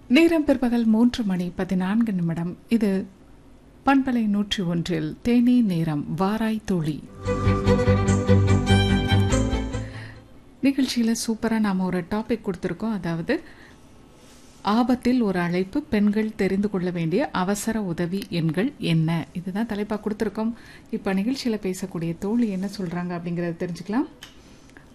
நேரம் பிற்பகல் 3:14 இது பண்பலை 101 தேனி நேரம் வாராய் தோழி நிகழ்ச்சியில் சூப்பராக நாம் ஒரு டாபிக் கொடுத்துருக்கோம். அதாவது ஆபத்தில் ஒரு அழைப்பு, பெண்கள் தெரிந்து கொள்ள வேண்டிய அவசர உதவி எண்கள் என்ன, இதுதான் தலைப்பாக கொடுத்துருக்கோம். இப்போ நிகழ்ச்சியில் பேசக்கூடிய தோழி என்ன சொல்கிறாங்க அப்படிங்கிறத தெரிஞ்சுக்கலாம்.